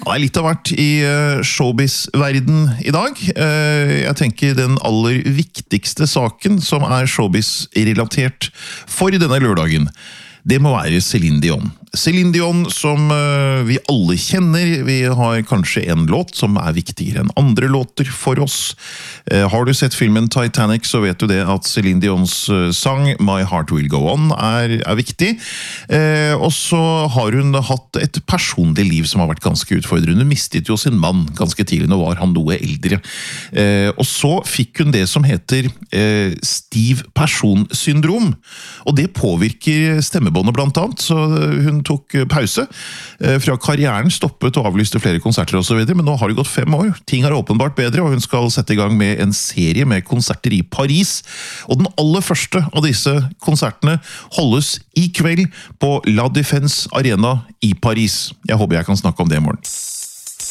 Det litt av hvert i showbiz-verden i dag. Jeg tenker den aller viktigste saken som showbiz-relatert for denne lørdagen, det må være Céline Dion. Céline Dion som vi alle kjenner. Vi har kanskje en låt som viktigere enn andre låter for oss. Har du sett filmen Titanic, så vet du det at Céline Dions sang My Heart Will Go On viktig. Og så har hun hatt et personlig liv som har vært ganske utfordrende. Hun mistet jo sin mann ganske tidlig, nå var han noe eldre. Og så fikk hun det som heter stiv personsyndrom. Og det påvirker stemmebåndet blant annet, så hun tok pause fra karrieren, stoppet og avlyste flere konserter og så videre, men nå har det gått 5 år. Ting åpenbart bedre, og hun skal sette i gang med en serie med konserter i Paris. Og den aller første av disse konsertene holdes i kveld på La Défense Arena i Paris. Jeg håper jeg kan snakke om det i morgen.